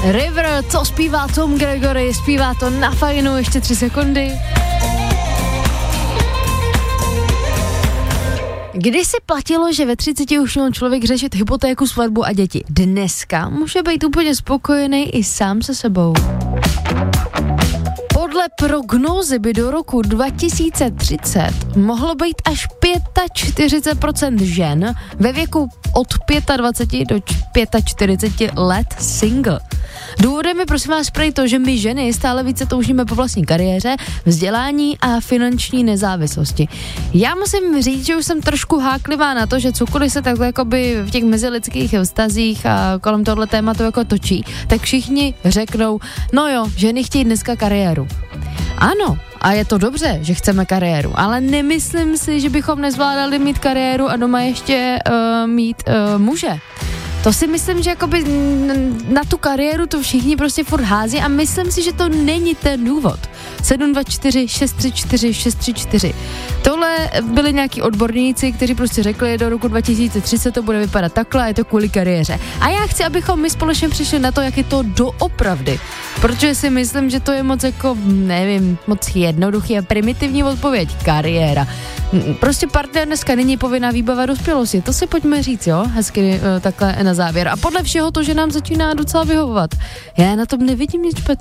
River, co zpívá Tom Gregory, zpívá to na Fajnu, ještě 3 sekundy. Když si platilo, že ve 30 už měl člověk řešit hypotéku, svatbu a děti, dneska může být úplně spokojený i sám se sebou. Podle prognózy by do roku 2030 mohlo být až 45% žen ve věku od 25 do 45 let single. Důvodem je prosím vás prej to, že my ženy stále více toužíme po vlastní kariéře, vzdělání a finanční nezávislosti. Já musím říct, že už jsem trošku háklivá na to, že cokoliv se takhle jakoby v těch mezilidských vztazích a kolem tohle tématu jako točí, tak všichni řeknou, no jo, ženy chtějí dneska kariéru. Ano, a je to dobře, že chceme kariéru, ale nemyslím si, že bychom nezvládali mít kariéru a doma ještě mít muže. To si myslím, že jakoby na tu kariéru to všichni prostě furt hází a myslím si, že to není ten důvod. 724 634 634. Tohle byli nějaký odborníci, kteří prostě řekli, do roku 2030 to bude vypadat takhle a je to kvůli kariéře. A já chci, abychom my společně přišli na to, jak je to doopravdy. Protože si myslím, že to je moc jako, nevím, moc jednoduchý a primitivní odpověď. Kariéra. Prostě partner dneska není povinná výbava dospělosti. To si pojďme říct, jo? Hezky takhle na závěr. A podle všeho to, že nám začíná docela vyhovovat. Já na tom nevidím nic špatného.